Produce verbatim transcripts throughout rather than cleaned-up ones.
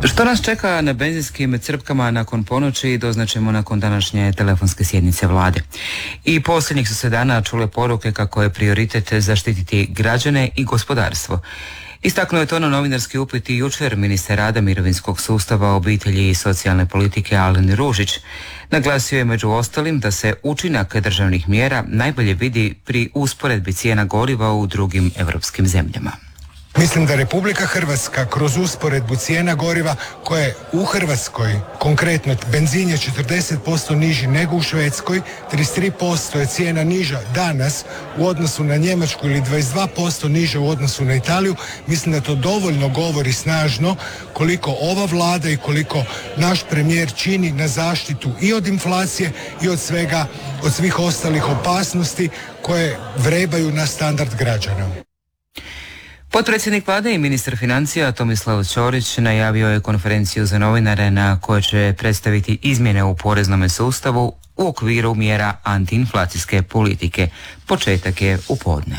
Što nas čeka na benzinskim crpkama nakon ponoći doznačimo nakon današnje telefonske sjednice vlade. I posljednjih su se dana čule poruke kako je prioritet zaštititi građane i gospodarstvo. Istaknuo je to na novinarski upit i jučer ministar rada, mirovinskog sustava, obitelji i socijalne politike Alen Ružić. Naglasio je među ostalim da se učinak državnih mjera najbolje vidi pri usporedbi cijena goriva u drugim europskim zemljama. Mislim da Republika Hrvatska kroz usporedbu cijena goriva koja je u Hrvatskoj, konkretno benzin je četrdeset posto niži nego u Švedskoj, trideset tri posto je cijena niža danas u odnosu na Njemačku ili dvadeset dva posto niža u odnosu na Italiju. Mislim da to dovoljno govori snažno koliko ova vlada i koliko naš premijer čini na zaštitu i od inflacije i od svega, od svih ostalih opasnosti koje vrebaju na standard građana. Potpredsjednik vlade i ministar financija Tomislav Ćorić najavio je konferenciju za novinare na kojoj će predstaviti izmjene u poreznome sustavu u okviru mjera antiinflacijske politike. Početak je u podne.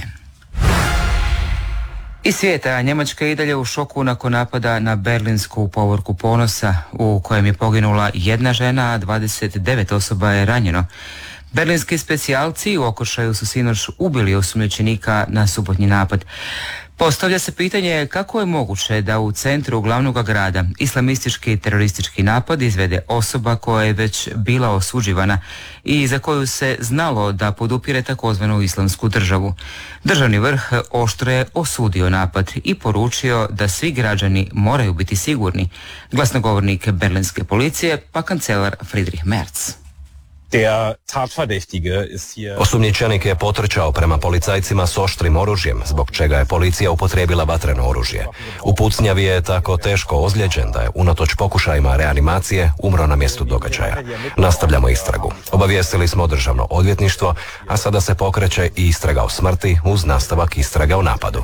Iz svijeta, Njemačka je i dalje u šoku nakon napada na berlinsku povorku Ponosa u kojem je poginula jedna žena, a dvadeset devet osoba je ranjeno. Berlinski specijalci u okršaju su sinoć ubili osumnjičenika na subotnji napad. Postavlja se pitanje kako je moguće da u centru glavnog grada islamistički teroristički napad izvede osoba koja je već bila osuđivana i za koju se znalo da podupire takozvanu islamsku državu. Državni vrh oštro je osudio napad i poručio da svi građani moraju biti sigurni. Glasnogovornik berlinske policije pa kancelar Friedrich Merz. Osumnjičenik je potrčao prema policajcima s oštrim oružjem, zbog čega je policija upotrijebila vatreno oružje. U pucnjavi je tako teško ozlijeđen da je unatoč pokušajima reanimacije umro na mjestu događaja. Nastavljamo istragu. Obavijestili smo državno odvjetništvo, a sada se pokreće i istraga o smrti uz nastavak istraga o napadu.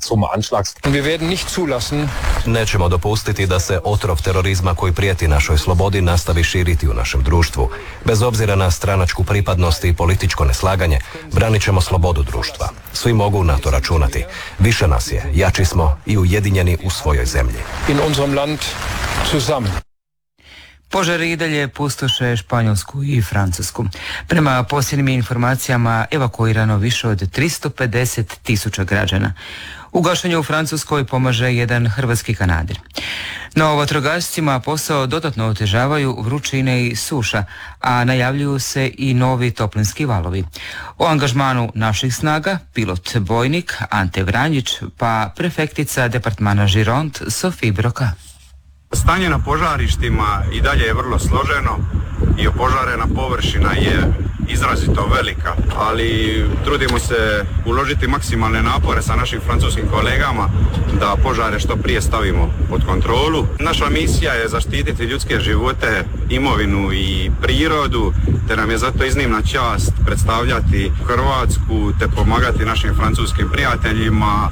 Nećemo dopustiti da se otrov terorizma koji prijeti našoj slobodi nastavi širiti u našem društvu. Bez obzira na stranačku pripadnost i političko neslaganje, branit ćemo slobodu društva. Svi mogu na to računati. Više nas je, jači smo i ujedinjeni u svojoj zemlji. In unserem Land zusammen. Požari i dalje pustoše Španjolsku i Francusku. Prema posljednjim informacijama evakuirano više od tristo pedeset tisuća građana. U gašenju u Francuskoj pomaže jedan hrvatski kanadir. No, vatrogascima posao dodatno otežavaju vrućine i suša, a najavljuju se i novi toplinski valovi. O angažmanu naših snaga pilot bojnik Ante Vranjić pa prefektica departmana Žiront Sofie Broka. Stanje na požarištima i dalje je vrlo složeno i opožarena površina je izrazito velika, ali trudimo se uložiti maksimalne napore sa našim francuskim kolegama da požare što prije stavimo pod kontrolu. Naša misija je zaštititi ljudske živote, imovinu i prirodu, te nam je zato iznimna čast predstavljati Hrvatsku te pomagati našim francuskim prijateljima.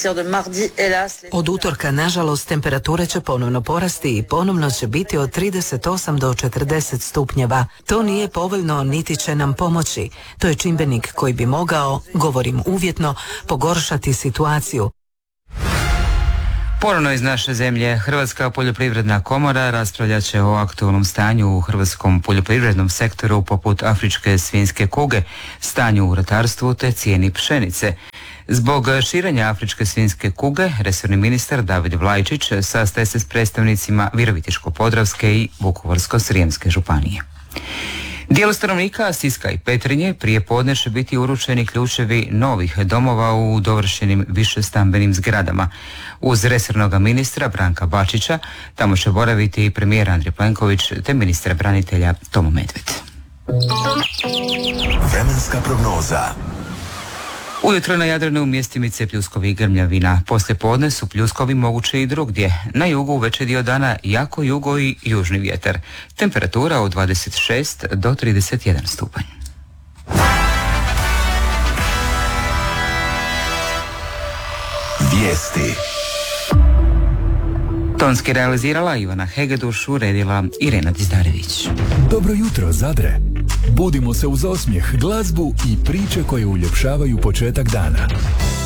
Od utorka, nažalost, temperature će ponovno porasti i ponovno će biti od trideset osam do četrdeset stupnjeva. To nije povoljno niti će nam pomoći. To je čimbenik koji bi mogao, govorim uvjetno, pogoršati situaciju. Ponovno iz naše zemlje, Hrvatska poljoprivredna komora raspravljat će o aktualnom stanju u hrvatskom poljoprivrednom sektoru poput afričke svinjske kuge, stanju u ratarstvu te cijeni pšenice. Zbog širenja afričke svinjske kuge, resorni ministar David Vlajčić sastaje se s predstavnicima Virovitičko-podravske i Vukovarsko-srijemske županije. Dijelu stanovnika Siska i Petrinje prije podne će biti uručeni ključevi novih domova u dovršenim višestambenim zgradama. Uz resornog ministra Branka Bačića tamo će boraviti i premijer Andrej Plenković te ministar branitelja Tomo Medved. Vremenska prognoza. Ujutro na Jadranu mjestimice pljuskovi i grmljavina. Poslije podne su pljuskovi moguće i drugdje. Na jugu veći dio dana jako jugo i južni vjetar. Temperatura od dvadeset šest do trideset jedan stupanj. Vijesti. Tonski realizirala Ivana Hegeduš, uredila Irena Dizdarević. Dobro jutro, Zadre. Budimo se uz osmijeh, glazbu i priče koje uljepšavaju početak dana.